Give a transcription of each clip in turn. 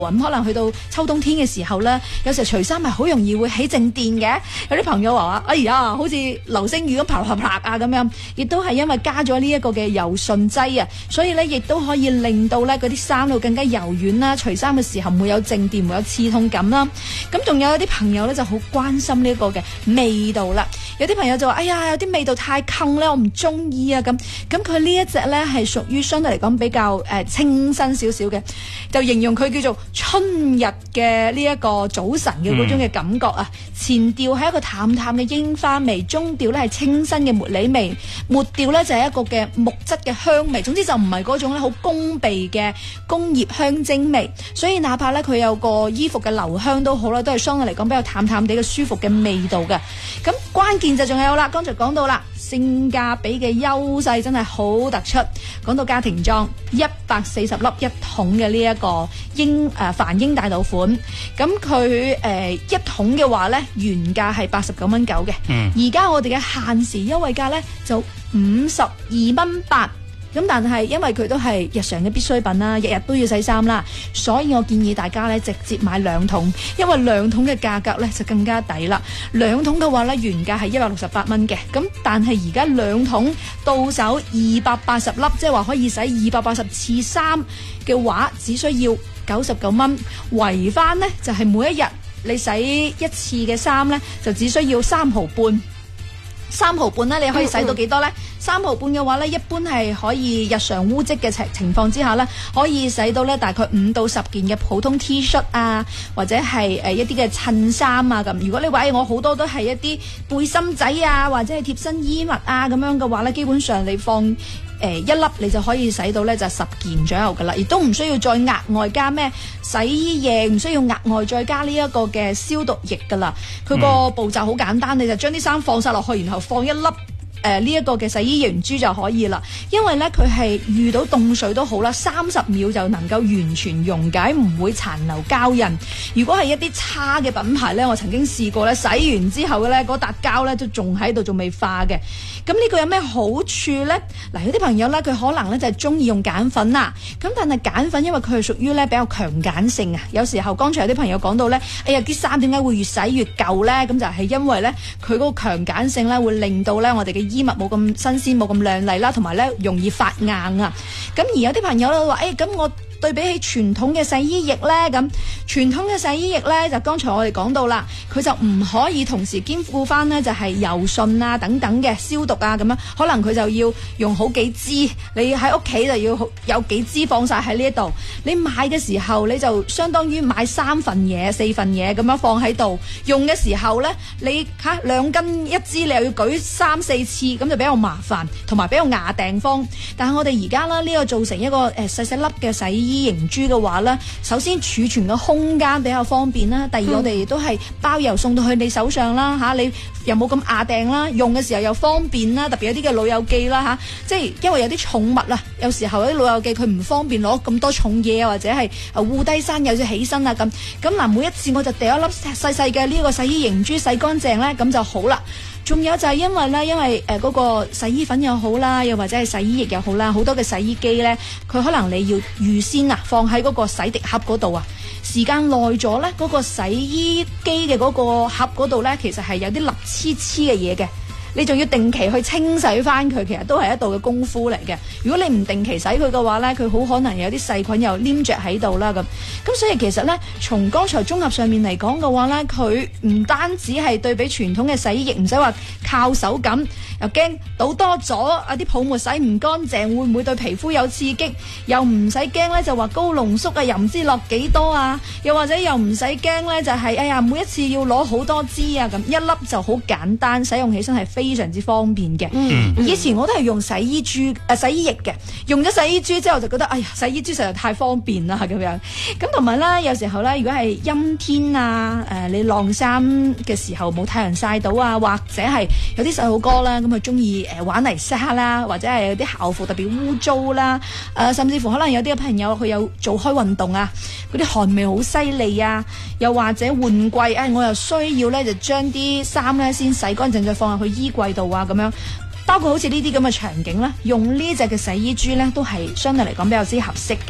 咁可能去到秋冬天嘅時候咧，有時除衫係好容易會起靜電嘅。有啲朋友話：哎呀，好似流星雨咁啪啪啪啊咁樣，亦都係因為加咗呢一個嘅柔順劑啊，所以咧亦都可以令到咧嗰啲衫會更加柔軟啦。除衫嘅時候唔會有靜電，唔會有刺痛感啦。咁仲有啲朋友咧就好關心呢一個嘅味道啦。有啲朋友就話：哎呀，有啲味道太坑咧，我唔中意啊咁。咁佢呢一隻咧係屬於相對嚟講比較清新少少嘅，就形容佢叫做春日嘅呢一個早晨嘅嗰種嘅感覺啊。前調係一個淡淡嘅櫻花味，中調咧係清新嘅茉莉味，末調咧就係一個嘅木質嘅香味。總之就唔係嗰種咧好攻鼻嘅工業香精味。所以哪怕咧佢有個衣服嘅留香都好啦，都係相對嚟講比較淡淡地嘅舒服嘅味道嘅。咁關鍵就仲有啦，剛才講到啦，性價比嘅優勢真係好突出。講到家庭裝140粒一桶嘅呢一個梵英大豆款，咁佢一桶嘅話咧原價係89蚊9嘅，而家我哋嘅限時優惠價咧就52蚊8。咁但係因為佢都係日常嘅必需品啦，日日都要洗衫啦，所以我建議大家咧直接買2桶，因為2桶嘅價格咧就更加抵啦。2桶嘅話咧原價係168蚊嘅，咁但係而家2桶到手280粒，即係話可以洗280次衫嘅話，只需要99蚊，圍翻呢就係每一日你洗一次嘅衫咧就只需要3毫半。3毫半咧，你可以洗到幾多呢？3毫半嘅話咧，一般係可以日常污漬嘅情況之下咧，可以洗到咧大概5到10件嘅普通 T 恤啊，或者係一啲嘅襯衫啊咁。如果你話我好多都係一啲背心仔啊，或者係貼身衣物啊咁樣嘅話咧，基本上你放一粒你就可以洗到咧就10件左右噶啦，亦都唔需要再額外加咩洗衣液，唔需要額外再加呢一個嘅消毒液噶啦。佢個步驟好簡單，你就將啲衫放晒落去，然後放一粒呢一個嘅洗衣凝珠就可以啦。因為咧佢係遇到凍水都好啦，30秒就能夠完全溶解，唔會殘留膠印。如果係一啲差嘅品牌咧，我曾經試過咧，洗完之後咧嗰笪膠咧都仲喺度，仲未化嘅。咁呢個有咩好處呢？嗱，有啲朋友咧，佢可能咧就係中意用鹼粉啦。咁但係鹼粉因為佢係屬於咧比較強鹼性啊。有時候剛才有啲朋友講到咧，哎呀啲衫點解會越洗越舊呢？咁就係因為咧佢嗰個強鹼性咧會令到咧我哋嘅衣物冇咁新鮮，冇咁靚麗啦，同埋咧容易發硬啊。咁而有啲朋友咧話，咁我對比起傳統嘅洗衣液呢，咁傳統嘅洗衣液呢，就剛才我哋講到啦，佢就唔可以同時兼顧翻呢，就係柔順啊等等嘅消毒啊咁樣，可能佢就要用好幾支，你喺屋企就要有幾支放晒喺呢一度。你買嘅時候你就相當於買3份嘢、4份嘢咁樣放喺度，用嘅時候呢，你2斤一支，你又要舉3、4次，咁就比較麻煩，同埋比較牙掟方。但係我哋而家呢個做成一個細細粒嘅洗衣凝珠嘅話呢，首先儲存嘅空間比較方便啦，第二我哋都係包郵送到去你手上啦吓，你又冇咁壓訂啦，用嘅時候又方便啦，特別有啲嘅老友記啦吓，即係因為有啲寵物啊，有時候有啲老友記佢唔方便攞咁多重嘢啊，或者係護低身有時起身啊咁嗱，每一次我就掉一粒細細嘅呢個洗衣凝珠洗乾淨呢，咁就好啦。仲有就係因為嗰個洗衣粉又好啦，又或者係洗衣液又好啦，好多嘅洗衣機呢，佢可能你要預先放喺嗰個洗滌盒嗰度啊，時間耐咗呢，嗰個洗衣機嘅嗰個盒嗰度呢，其實係有啲粒黐黐嘅嘢嘅。你仲要定期去清洗翻佢，其實都係一道嘅功夫嚟嘅。如果你唔定期洗佢嘅話呢，佢好可能有啲細菌又黏着喺度啦咁。所以其實呢，從剛才綜合上面嚟講嘅話呢，佢唔單止係對比傳統嘅洗衣液，唔使話靠手感，又驚倒多咗啊啲泡沫洗唔乾淨，會唔會對皮膚有刺激？又唔使驚呢，就話高濃縮啊，又唔知落幾多啊，又或者又唔使驚呢，就係哎呀每一次要攞好多支啊咁，一粒就好簡單，使用起身係非常之方便嘅。以前我都係用洗衣液嘅，用咗洗衣珠之後就覺得，哎呀，洗衣珠實在太方便啦咁樣。咁同埋咧，有時候咧，如果係陰天啊，你晾衫嘅時候冇太陽曬到啊，或者係有啲細路哥啦，咁佢中意玩泥沙啦，或者係有啲校服特別污糟啦，甚至乎可能有啲朋友佢有做開運動啊，嗰啲汗味好犀利啊，又或者換季，我又需要咧就將啲衫咧先洗乾淨再放入去衣櫃度啊咁樣，包括好似呢啲咁嘅場景咧，用呢隻嘅洗衣珠咧都係相對嚟講比較之合適嘅。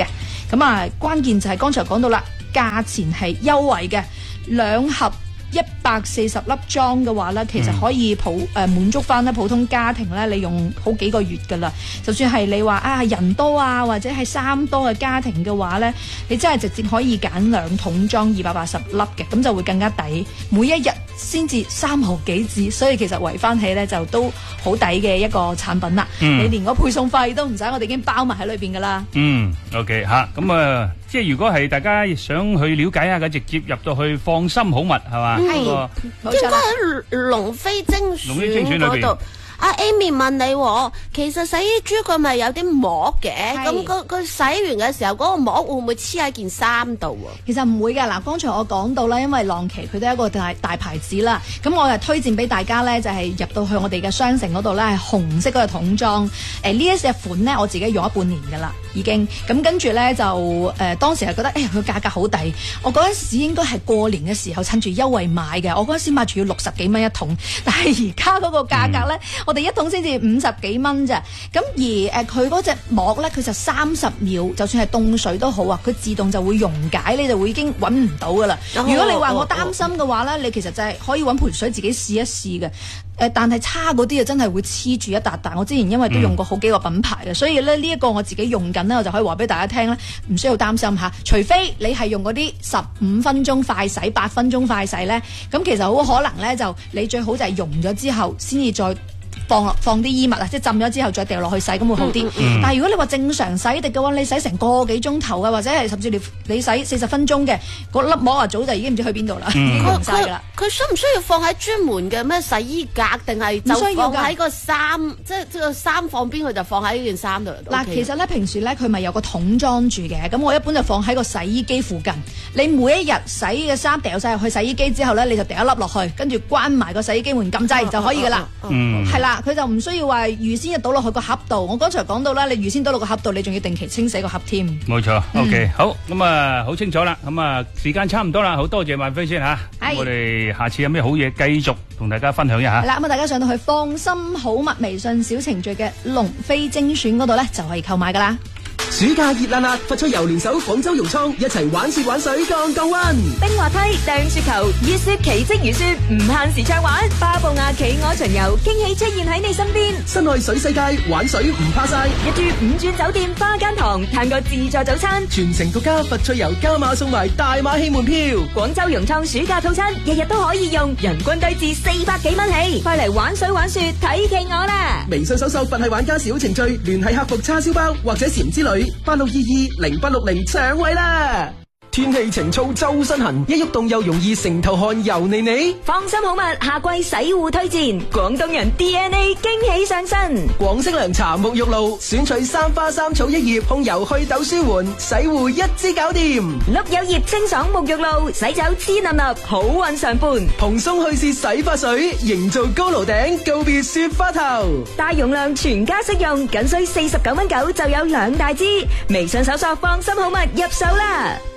咁啊，關鍵就係剛才講到啦，價錢係優惠嘅，2盒140粒裝嘅話咧，其實可以滿足翻咧普通家庭咧，你用好幾個月噶啦。就算係你話啊人多啊，或者係衫多嘅家庭嘅話咧，你真係直接可以揀2桶裝280粒嘅，咁就會更加抵。每一日先至3毫幾紙，所以其實圍翻起咧就都好抵嘅一個產品啦。你連個配送費都唔使，我哋已經包埋喺裏邊噶啦。 OK 吓，咁啊，即係如果係大家想去了解下嘅，直接入到去放心好物係嘛？ 係，應該喺龍飛精選嗰度。阿 Amy 問你，其實洗衣珠佢咪有啲膜嘅，咁佢洗完嘅時候嗰個膜會唔會黐喺件衫度？ 其實唔會㗎。嗱，剛才我講到啦，因為浪奇佢都係一個大牌子啦，咁我就推薦俾大家咧，就係入到去我哋嘅商城嗰度咧，係紅色嗰個桶裝。呢一隻款咧，我自己用咗半年㗎啦，已經。咁跟住咧就當時係覺得佢價格好抵。我嗰陣時應該係過年嘅時候趁住優惠買嘅，我嗰陣時買住要60幾蚊一桶，但係而家嗰個價格咧，我哋一桶先至50幾蚊啫。咁而佢嗰隻膜咧，佢就30秒，就算係凍水都好啊，佢自動就會溶解，你就會已經揾唔到噶啦。如果你話我擔心嘅話咧，你其實就係可以揾盆水自己試一試嘅。但係差嗰啲啊，真係會黐住一笪笪。我之前因為都用過好幾個品牌嘅，所以咧呢一個我自己用緊咧，我就可以話俾大家聽咧，唔需要擔心嚇。除非你係用嗰啲15分鐘快洗、8分鐘快洗咧，咁其實好可能咧就你最好就係溶咗之後先至再放啲衣物啊，即係浸咗之後再掉落去洗，咁會好啲。但係如果你話正常洗滌嘅話，你洗成個幾鐘頭啊，或者係甚至你洗40分鐘嘅嗰粒膜啊，早就已經唔知去邊度啦，已經溶晒㗎啦。 佢需唔需要放喺專門嘅咩洗衣格，定係就放喺個衫，即係個衫放邊佢就放喺呢件衫度？ 嗱，其實咧平時咧佢咪有個桶裝住嘅，咁我一般就放喺個洗衣機附近。你每一日洗嘅衫掉晒入去洗衣機之後咧，你就掉一粒落去，跟住關埋個洗衣機門撳掣就可以㗎啦。係啦。佢就唔需要話預先就倒落去個盒度。我剛才講到啦，你預先倒落個盒度，你仲要定期清洗個盒添。 冇錯，OK，好，咁啊，好清楚啦。咁啊，時間差唔多啦，好多謝萬飛先吓。我哋下次有咩好嘢繼續同大家分享一下。係啦，咁啊，大家上到去放心好物微信小程序嘅龍飛精選嗰度咧，就可以購買噶啦。 暑假熱辣辣，發出遊聯手廣州融創，一齊玩雪玩水降降溫。 冰滑梯、掟雪球、熱雪奇蹟如雪，唔限時暢玩。巴布亞企鵝巡遊，驚喜出現喺你身邊。 室內水世界，玩水唔怕晒。 一住5鑽酒店花間堂，嘆個自助早餐。 全程獨家佛趣遊加碼送埋大馬戲門票。 廣州融創暑假套餐，日日都可以用，人均低至400幾蚊起。快嚟玩水玩雪，睇企鵝啦！ 微信搜索佛系玩家小程序，聯繫客服叉燒包或者禪之旅。86220860搶位啦！天氣晴燥周身痕，一喐動又容易成頭汗油膩膩。 放心好物，夏季洗護推薦，廣東人 DNA 驚喜上身。 廣式涼茶沐浴露，選取3花3草1葉，控油祛痘舒緩，洗護一支搞掂。 綠柚葉清爽沐浴露，洗走黐粒粒，好運常伴。 蓬鬆去屑洗髮水，營造高樓頂，告別雪花頭。 大容量全家適用，僅需49.9就有2大支。微信搜索放心好物入手啦！